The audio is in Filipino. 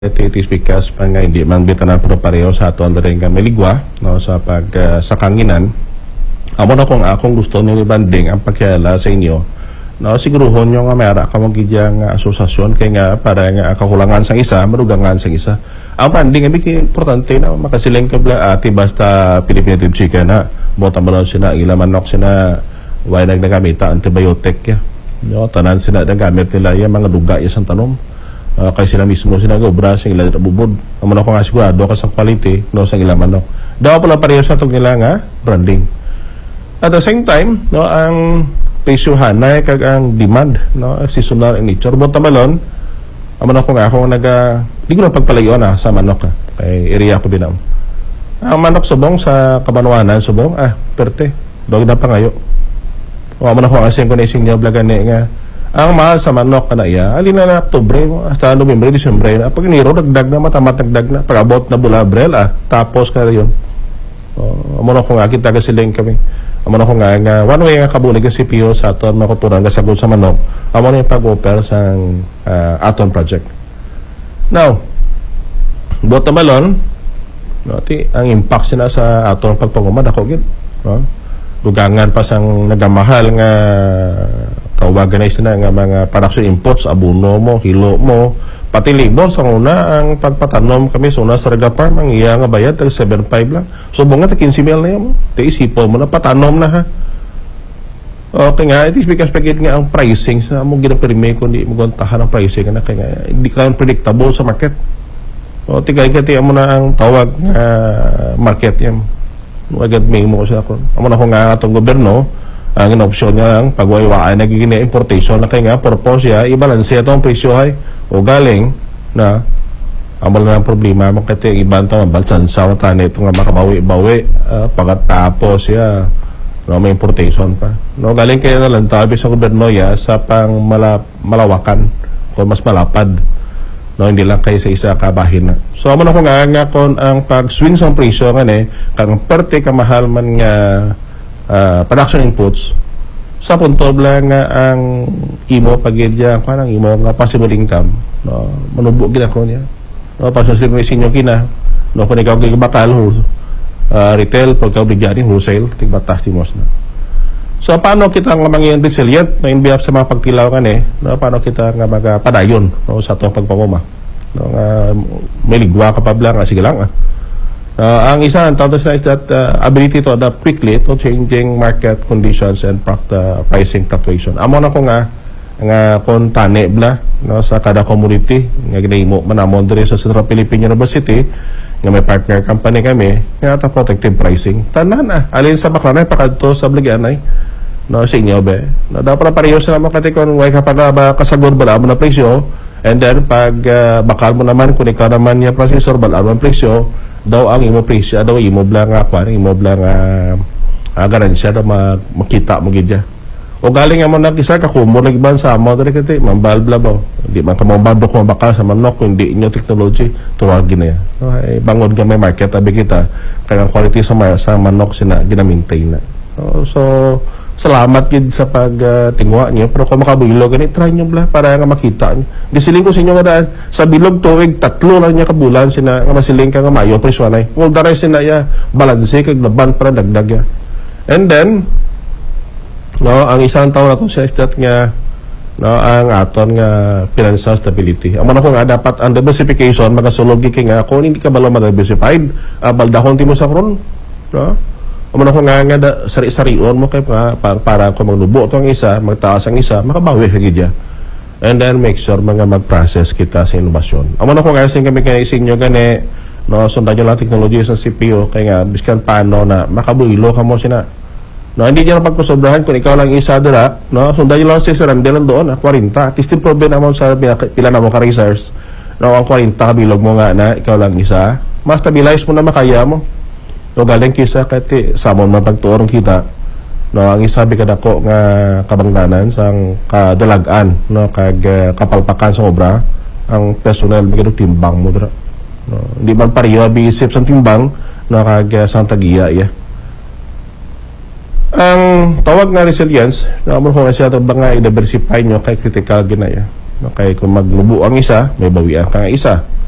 Titispikas pa nga hindi man bitanan pero pareho sa ato ang rin kami ligwa no, sa pag sa kanginan amo na kung akong gusto ni banding ang pagkayala sa inyo no, siguruhon nyo nga mayara ka magiging asosasyon kay nga para nga kakulangan sa isa marugangan sa isa ang banding ay importante na makasiling ka bla ati basta Filipino chicken na bota mo sina ilamanok sina why nagnagamita antibiotic ya no, tanan sina nagamit nila yung mga duga isang tanom kay sila mismo sinagobra sa ila bubod amo na ko nga sigurado ka sa quality no sa ila manok daw pala pareho sa itong nila nga branding at the same time no ang presyuhan na kag ang demand no seasonal in nature but tamalon amo na ko nga ako di ko na pagpalayo na sa manok kay area ko din ang manok subong sa Kabanwanan subong perte dog na pangayo amo na ko nga sing ko na ising niya blagane nga ang mahal sa manok na iya alin na Oktubre hasta Nobyembre, Disyembre na pag niro dagdag na matamat dagdag na pag abot na bulabrel tapos ka yun amo na ko nga kita kasiling kami amo na ko nga one way nga kabulig ang CPO sa aton makuturan kasagot sa manok amo na yung pag-offer sa aton project now buot na balon no, ang impact sila sa aton pagpangumad ako gid no? Dugangan pa sang nagamahal nga tawagan na isa nga mga production inputs, abuno mo, hilo mo, pati libo sa una ang pagpatanom kami sa una sa Raga Farm ang iya nga bayad tag 7.5 lang. So bunga ta 15,000 na yan mo. Isipon mo na patanom na ha. Okay nga, it is because pagit nga ang pricing sa mo ginapirme kundi mo gontahan ang pricing na kaya nga hindi ka predictable sa market. O tigay-gati mo na ang tawag nga market yan. Agad may mo ko siya ako. Amo na ko nga atong gobyerno ang inopsyon nga ang pagwaywaan nagiging importation na kaya nga purpose ya ibalanse ito ang presyo ay o galing na amal na ang problema makati ibang ito mabalsan sa tani ito nga makabawi-bawi pagkatapos ya no, may importation pa no, galing kaya na lang tabi sa gobyerno ya sa pang malawakan kung mas malapad no, hindi lang kayo sa isa kabahin na so amo na ko nga kung ang pag-swing sa presyo nga kang parte kamahal man nga production inputs sa punto lang nga ang imo pagidya parang imo nga possible income no manubo gid ako niya no pasasin ko isinyo kina no kun ikaw gid bakal retail pag ka obligado wholesale tigbatas timos na so paano kita nga mangin resilient na in behalf sa mga pagtilaw no paano kita nga magapadayon no sa atong pagpanguma no nga may ligwa ka pa blang sige lang ang isa ang tawag is that ability to adapt quickly to changing market conditions and pricing fluctuation. Amo na ko nga kung tani bla no, sa kada community nga ginahimo manamon diri sa Central Philippine University nga may partner company kami nga ta protective pricing. Tanan alin sa baklanay pakadto sa Bliganay no sa inyo be. No dapat pareho sa makati kon way kapag kasagod bala mo na presyo and then pag bakal mo naman kung ikaw naman yung processor bala mo presyo daw ang imo presyo daw imo blang imo blang ganansya daw makita mo gidya o galing mo nagisa ka kumo nagban sa mo diri kati mambalbla ba di man ka mabado ko baka sa manok kundi inyo technology tuwagin na yan bangod ka may market abi kita kaya quality sa manok sina gina-maintain na so salamat gid sa pagtingwa niyo pero kung makabilog gani try niyo bla para nga makita niyo gisiling ko sa inyo nga daan sa bilog tuig 3 lang niya ka bulan sina nga masiling ka nga mayo presyo nay all the rest sina ya balanse kag laban para dagdag ya and then no ang isang taon na to sa stat nga no ang aton nga financial stability amo na ko nga dapat ang diversification magasulog kay nga kung hindi ka bala ma-diversified baldahon timo sa kron no amo na ko nga sari-sarion mo kay para ko maglubo to ang isa magtaas ang isa makabawi hagid ya and then make sure mga mag-process kita sa inobasyon amo na ko nga sing kami kay isinyo gani no sundan nyo lang teknolohiya sa CPU kay nga biskan paano na makabuilo ka mo sina no hindi niya pagkusobrahan kung ikaw lang isa dira no sundan nyo lang si Sarandel doon 40 at least improve na mo sa pila na mo ka reserves no ang 40 kabilog mo nga na ikaw lang isa mas stabilize mo na makaya mo no galing kisa kati samon man pagtuorong kita no ang isabi kada ko nga kabangdanan sang kadalagan no kag kapalpakan sa obra ang personal magado timbang mo dira no di man pareho bisip sang timbang no kag sang tagiya ya ang tawag nga resilience no mo ko siya to nga i-diversify nyo kay critical ginaya no kay kung maglubo ang isa may bawian ka nga isa